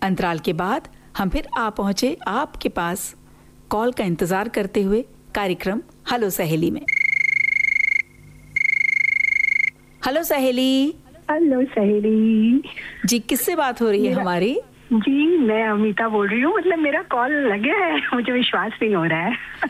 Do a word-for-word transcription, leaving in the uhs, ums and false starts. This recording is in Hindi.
अंतराल के बाद हम फिर आ पहुंचे आपके पास कॉल का इंतजार करते हुए कार्यक्रम हेलो सहेली में। हेलो सहेली। हेलो सहेली जी, किससे बात हो रही है हमारी? जी, मैं अमिता बोल रही हूँ। मतलब मेरा कॉल लग गया है, मुझे विश्वास नहीं हो रहा है।